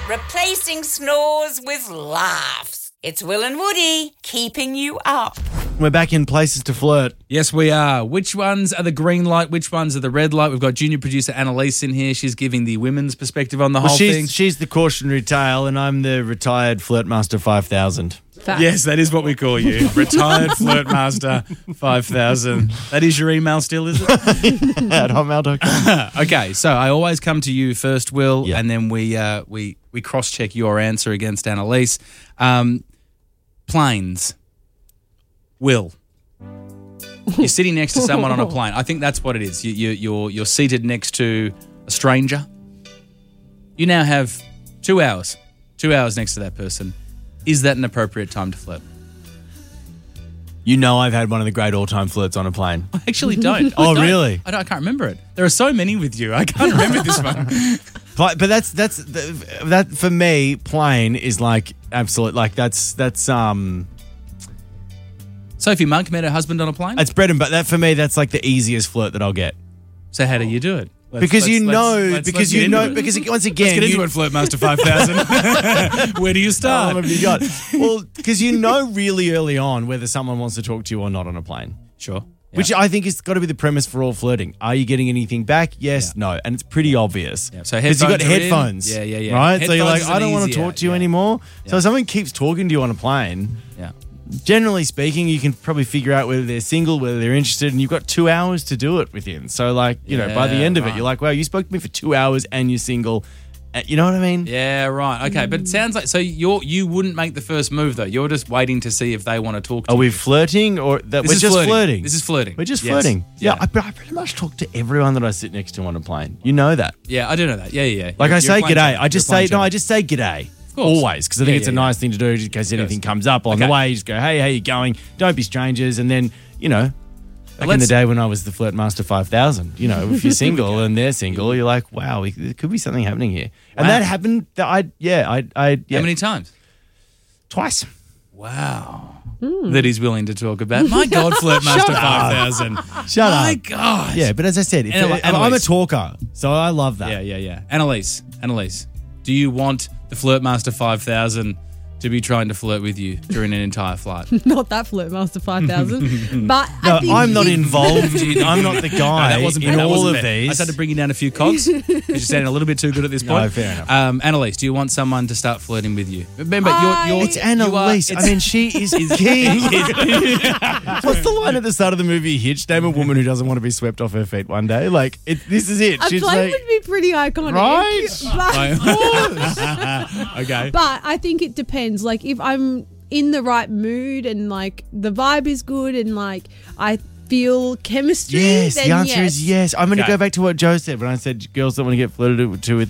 replacing snores with laughs. It's Will and Woody keeping you up. We're back in Places to Flirt. Yes, we are. Which ones are the green light? Which ones are the red light? We've got junior producer Annalise in here. She's giving the women's perspective on the whole thing. She's the cautionary tale, and I'm the retired Flirtmaster 5000. Yes, that is what we call you. Retired Flirtmaster 5000. That is your email still, is it? At hotmail.com. Okay, so I always come to you first, Will, Yeah. and then we cross-check your answer against Annalise. Planes. Will. You're sitting next to someone on a plane. I think that's what it is. You're seated next to a stranger. You now have 2 hours. 2 hours next to that person. Is that an appropriate time to flirt? You know I've had one of the great all-time flirts on a plane. I actually don't. Oh, really? I can't remember it. There are so many with you. I can't remember this one. But that for me, plane is like absolute, like that's Sophie Monk met her husband on a plane? bread and butter. That for me, that's like the easiest flirt that I'll get. So how do you do it? Because once again, let's get into it, Flirtmaster 5000. Where do you start? What have you got? Well, because you know really early on whether someone wants to talk to you or not on a plane. Sure. Yeah. Which I think has got to be the premise for all flirting. Are you getting anything back? Yes, Yeah. no. And it's pretty obvious. Yeah. So because you've got headphones are in. headphones. Yeah. Right? So you're Headphones like, is I don't an want to easier, talk to you yeah. anymore. Yeah. So if someone keeps talking to you on a plane, Yeah. generally speaking, you can probably figure out whether they're single, whether they're interested, and you've got 2 hours to do it within. So like, you know, by the end of it, right. you're like, wow, you spoke to me for 2 hours and you're single. You know what I mean? Yeah, right. Okay, but it sounds like you wouldn't make the first move though. You're just waiting to see if they want to talk to Are you. we flirting or that This we're is just flirting. This is flirting. We're just Yes. flirting. Yeah, Yeah. I pretty much talk to everyone that I sit next to on a plane. You know that. Yeah, I do know that. Yeah. Like You're I say a plane g'day. chatter. I just You're a plane say no. chatter. I just say g'day. course. Always, because I think Yeah, it's a yeah, nice thing to do in case anything comes up on Okay. the way. You just go, hey, how you going? Don't be strangers. And then, you know, back in let's- the day when I was the Flirtmaster 5000, you know, if you're single and they're single, you're like, wow, there could be something happening here. And Wow. that happened. How many times? Twice. Wow. That he's willing to talk about. My God, Flirtmaster 5000. Shut My up. God. Yeah, but as I said, I'm a Annalise. talker, so I love that. Yeah. Annalise, do you want the Flirtmaster 5000 to be trying to flirt with you during an entire flight? Not that Flirtmaster 5000. But No, I think I'm not if- involved. I'm not the guy in all of these. I started bringing down a few cogs because you're sounding a little bit too good at this point. No, fair enough. Annalise, do you want someone to start flirting with you? Remember, you're It's Annalise. I mean, she is key. What's the line at the start of the movie Hitch? Name a woman who doesn't want to be swept off her feet one day. Like, this is it. A She's plane like, would be pretty iconic. right? okay. But I think it depends. Like, if I'm in the right mood and, like, the vibe is good and, like, I feel chemistry, Yes, then the answer is yes. I'm going to Okay. go back to what Joe said when I said girls don't want to get flirted to with